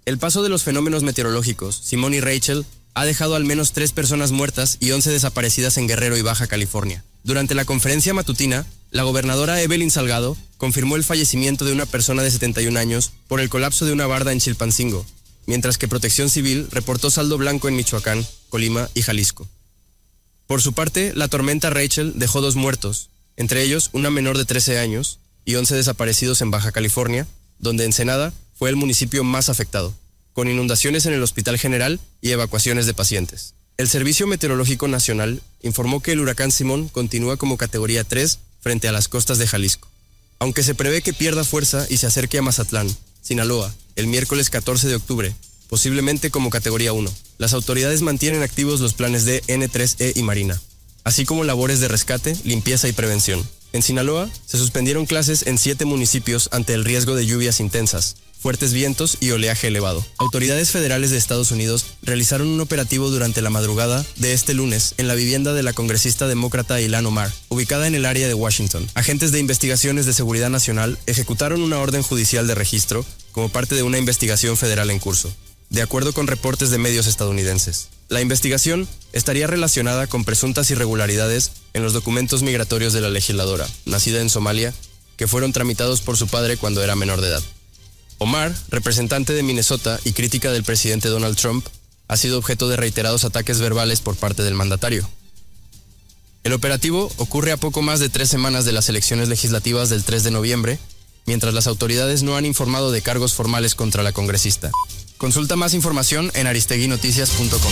El paso de los fenómenos meteorológicos, Simón y Rachel, ha dejado al menos 3 personas muertas y 11 desaparecidas en Guerrero y Baja California. Durante la conferencia matutina, la gobernadora Evelyn Salgado confirmó el fallecimiento de una persona de 71 años por el colapso de una barda en Chilpancingo, mientras que Protección Civil reportó saldo blanco en Michoacán, Colima y Jalisco. Por su parte, la tormenta Rachel dejó 2 muertos, entre ellos una menor de 13 años y 11 desaparecidos en Baja California, donde Ensenada fue el municipio más afectado, con inundaciones en el Hospital General y evacuaciones de pacientes. El Servicio Meteorológico Nacional informó que el huracán Simón continúa como categoría 3 frente a las costas de Jalisco, aunque se prevé que pierda fuerza y se acerque a Mazatlán, Sinaloa, el miércoles 14 de octubre, posiblemente como categoría 1. Las autoridades mantienen activos los planes de N3E y Marina, así como labores de rescate, limpieza y prevención. En Sinaloa, se suspendieron clases en 7 municipios ante el riesgo de lluvias intensas, fuertes vientos y oleaje elevado. Autoridades federales de Estados Unidos realizaron un operativo durante la madrugada de este lunes en la vivienda de la congresista demócrata Ilhan Omar, ubicada en el área de Washington. Agentes de investigaciones de seguridad nacional ejecutaron una orden judicial de registro como parte de una investigación federal en curso, de acuerdo con reportes de medios estadounidenses. La investigación estaría relacionada con presuntas irregularidades en los documentos migratorios de la legisladora, nacida en Somalia, que fueron tramitados por su padre cuando era menor de edad. Omar, representante de Minnesota y crítica del presidente Donald Trump, ha sido objeto de reiterados ataques verbales por parte del mandatario. El operativo ocurre a poco más de 3 semanas de las elecciones legislativas del 3 de noviembre, mientras las autoridades no han informado de cargos formales contra la congresista. Consulta más información en aristeguinoticias.com.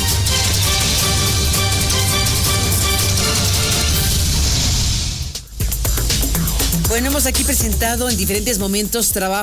Bueno, hemos aquí presentado en diferentes momentos trabajo